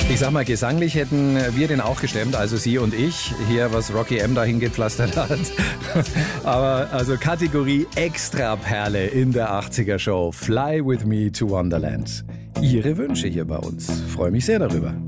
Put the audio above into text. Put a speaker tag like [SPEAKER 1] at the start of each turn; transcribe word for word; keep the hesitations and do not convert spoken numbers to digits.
[SPEAKER 1] Ich sag mal, gesanglich hätten wir den auch gestemmt, also Sie und ich, hier was Rocky M. dahin gepflastert hat. Aber also Kategorie Extraperle in der achtziger Show. Fly with me to Wonderland. Ihre Wünsche hier bei uns. Freue mich sehr darüber.